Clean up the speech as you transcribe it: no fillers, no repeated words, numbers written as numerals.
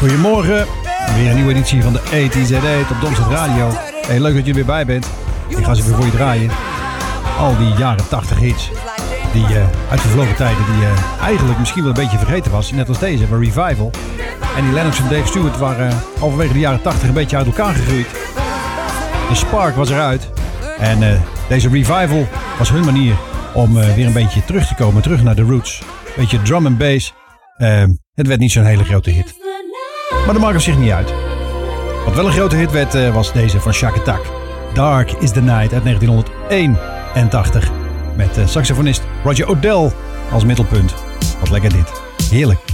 Goedemorgen, weer een nieuwe editie van de 80's at 8 op Domstad Radio. Hey, leuk dat je er weer bij bent. Ik ga ze weer voor je draaien. Al die jaren 80 hits, die uit vervlogen tijden, die eigenlijk misschien wel een beetje vergeten was. Net als deze, een revival. En die Lennox en Dave Stewart waren halverwege de jaren 80 een beetje uit elkaar gegroeid. De spark was eruit. En deze revival was hun manier om weer een beetje terug te komen, terug naar de roots. Een beetje drum and bass. Het werd niet zo'n hele grote hit. Maar dat maakt op zich niet uit. Wat wel een grote hit werd, was deze van Shaka Tak. Dark is the Night uit 1981. Met saxofonist Roger Odell als middelpunt. Wat lekker dit. Heerlijk.